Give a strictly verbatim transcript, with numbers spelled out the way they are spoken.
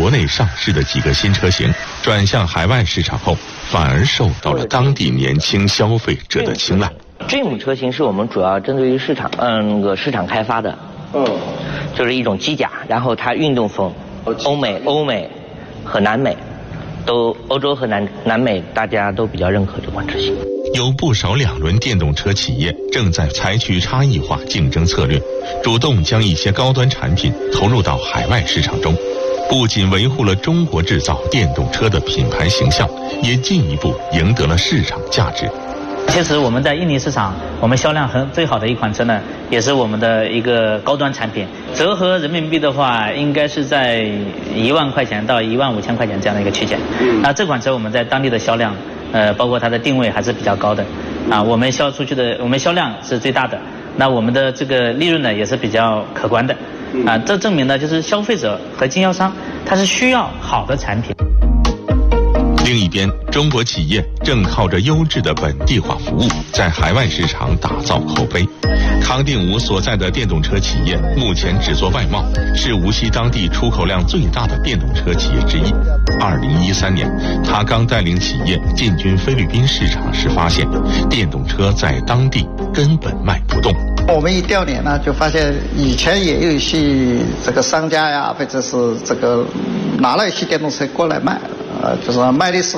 国内上市的几个新车型转向海外市场后，反而受到了当地年轻消费者的青睐。 Dream 车型是我们主要针对于市场，嗯，那个市场开发的，嗯，就是一种机甲，然后它运动风，欧美、欧美和南美，都欧洲和南南美大家都比较认可这款车型。 有不少两轮电动车企业正在采取差异化竞争策略，主动将一些高端产品投入到海外市场中，不仅维护了中国制造电动车的品牌形象，也进一步赢得了市场价值。 其实我们在印尼市场，我们销量很最好的一款车呢，也是我们的一个高端产品，折合人民币的话，应该是在一万块钱到一万五千块钱这样的一个区间。那这款车我们在当地的销量，呃，包括它的定位还是比较高的，啊，我们销出去的，我们销量是最大的，那我们的这个利润呢也是比较可观的，啊，这证明呢就是消费者和经销商他是需要好的产品。 另一边，中国企业正靠着优质的本地化服务，在海外市场打造口碑。康定吴所在的电动车企业目前只做外贸，是无锡当地出口量最大的电动车企业之一。二零一三年，他刚带领企业进军菲律宾市场时，发现电动车在当地根本卖不动。 我们一调研呢，就发现以前也有一些这个商家呀，或者是这个拿了一些电动车过来卖，呃，就是卖的是